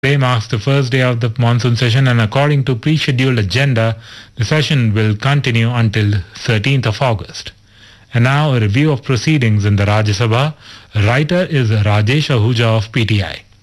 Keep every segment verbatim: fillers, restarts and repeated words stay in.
Today marks the first day of the monsoon session, and according to pre-scheduled agenda, the session will continue until thirteenth of August. And now a review of proceedings in the Rajya Sabha. Writer is Rajesh Ahuja of P T I.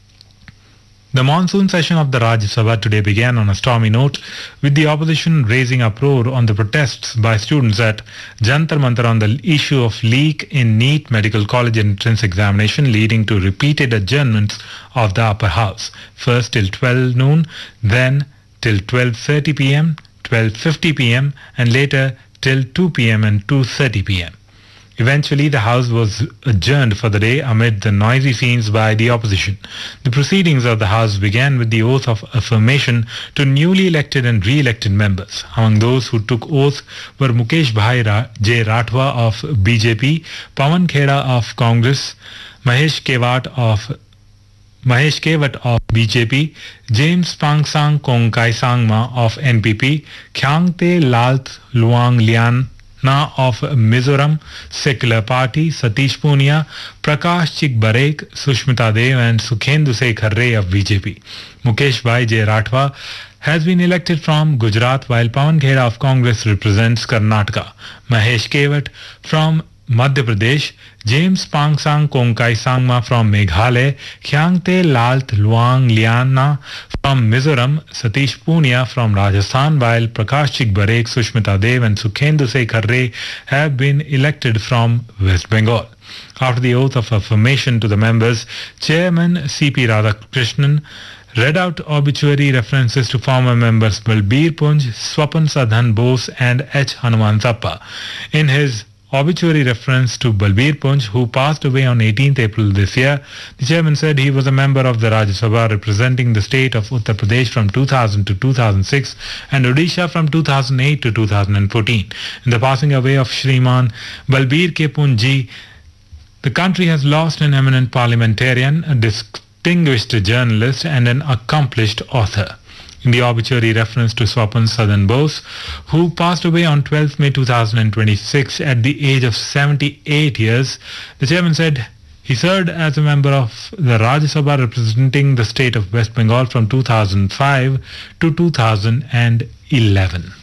The monsoon session of the Rajya Sabha today began on a stormy note, with the opposition raising uproar on the protests by students at Jantar Mantar on the issue of leak in NEET Medical College entrance examination, leading to repeated adjournments of the upper house, first till twelve noon, then till twelve thirty p m, twelve fifty p m, and later till two p m and two thirty p m Eventually, the House was adjourned for the day amid the noisy scenes by the opposition. The proceedings of the House began with the oath of affirmation to newly elected and re-elected members. Among those who took oath were Mukesh Bhai Ra- J. Rathwa of B J P, Pawan Kheda of Congress, Mahesh Kewat of Mahesh Kewat of B J P, James Pangsang Kongkai Sangma of N P P, Khyangte Lalth Luang Lian Na of Mizoram Secular Party, Satish Punia, Prakash Chikbarek, Sushmita Dev and Sukhendu Sekharre of B J P. Mukesh Bhai J. Rathwa has been elected from Gujarat, while Pawan Kheda of Congress represents Karnataka. Mahesh Kewat from Madhya Pradesh, James Pangsang Kongkai Sangma from Meghalaya, Khyangte Lalth Luang Liana from Mizoram, Satish Punia from Rajasthan, while Prakash Chikbarek, Sushmita Dev and Sukhendu Sekharre have been elected from West Bengal. After the oath of affirmation to the members, Chairman C P Radhakrishnan read out obituary references to former members Balbir Punj, Swapan Sadhan Bose and H. Hanuman Thappa. In his obituary reference to Balbir Punj, who passed away on eighteenth April this year, the chairman said he was a member of the Rajya Sabha representing the state of Uttar Pradesh from two thousand to two thousand six and Odisha from two thousand eight to two thousand fourteen. In the passing away of Shriman Balbir K. Punji, the country has lost an eminent parliamentarian, a distinguished journalist and an accomplished author. In the obituary reference to Swapan Sadhan Bose, who passed away on twelfth May two thousand twenty-six at the age of seventy-eight years, the chairman said he served as a member of the Rajya Sabha representing the state of West Bengal from two thousand five to two thousand eleven.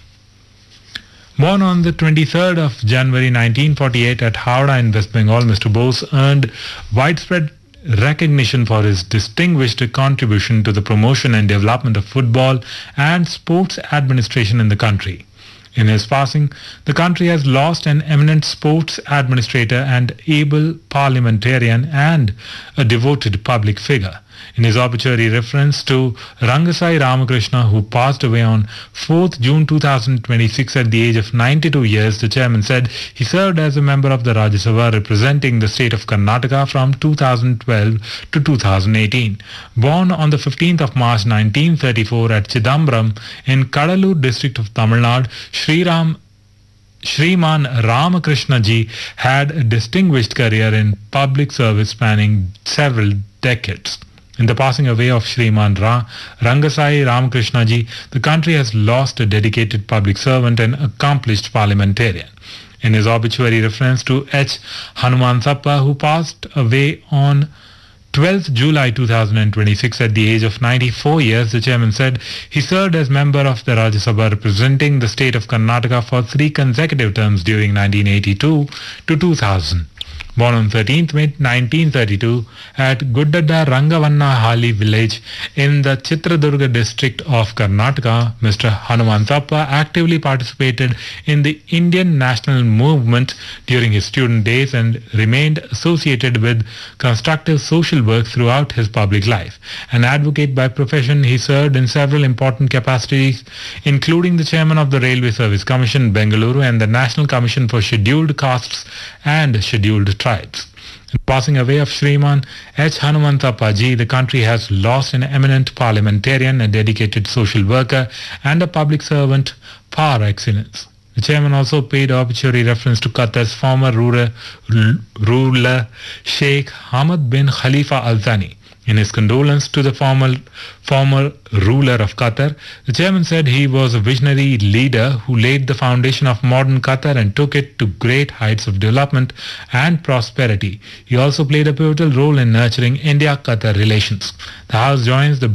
Born on the twenty-third of January nineteen forty-eight at Howrah in West Bengal, Mister Bose earned widespread recognition for his distinguished contribution to the promotion and development of football and sports administration in the country. In his passing, the country has lost an eminent sports administrator and able parliamentarian and a devoted public figure. In his obituary reference to Rangasai Ramakrishna, who passed away on fourth June two thousand twenty-six at the age of ninety-two years, the chairman said he served as a member of the Rajya Sabha representing the state of Karnataka from two thousand twelve to two thousand eighteen. Born on the fifteenth of March nineteen thirty-four at Chidambaram in Kadalur district of Tamil Nadu, Sriram Shriman Ramakrishna ji had a distinguished career in public service spanning several decades. In the passing away of Shriman Ra- Rangasai Ramakrishna ji, the country has lost a dedicated public servant and accomplished parliamentarian. In his obituary reference to H. Hanuman Thappa, who passed away on twelfth July two thousand twenty-six at the age of ninety-four years, the chairman said he served as member of the Rajya Sabha representing the state of Karnataka for three consecutive terms during nineteen eighty-two to two thousand. Born on thirteenth May nineteen thirty-two at Guddada Rangavanna Hali village in the Chitradurga district of Karnataka, Mister Hanuman Thappa actively participated in the Indian national movement during his student days and remained associated with constructive social work throughout his public life. An advocate by profession, he served in several important capacities, including the chairman of the Railway Service Commission, Bengaluru, and the National Commission for Scheduled Castes and Scheduled Tribes. In the passing away of Shriman H. Hanuman Thappa ji, the country has lost an eminent parliamentarian, a dedicated social worker, and a public servant par excellence. The chairman also paid obituary reference to Qatar's former ruler, ruler Sheikh Hamad bin Khalifa Al Thani. In his condolence to the former, former ruler of Qatar, the chairman said he was a visionary leader who laid the foundation of modern Qatar and took it to great heights of development and prosperity. He also played a pivotal role in nurturing India-Qatar relations. The House joins the